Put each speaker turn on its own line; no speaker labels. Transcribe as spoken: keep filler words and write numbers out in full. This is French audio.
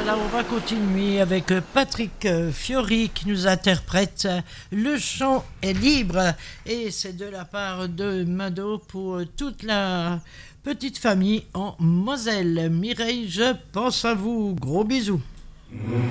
Voilà, on va continuer avec Patrick Fiori qui nous interprète Le chant est libre et c'est de la part de Mado pour toute la petite famille en Moselle. Mireille, je pense à vous. Gros bisous.